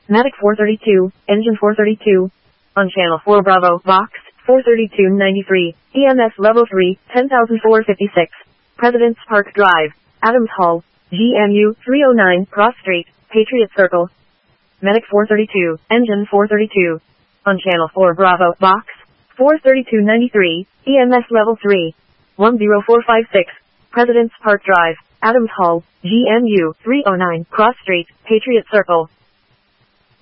Medic 432, Engine 432. On Channel 4 Bravo, Box 43293, EMS Level 3, 10,456. President's Park Drive, Adams Hall, GMU 309, Cross Street, Patriot Circle. Medic 432, Engine 432. On Channel 4 Bravo, Box 43293, EMS Level 3, 10456. President's Park Drive, Adams Hall, GMU 309, Cross Street, Patriot Circle.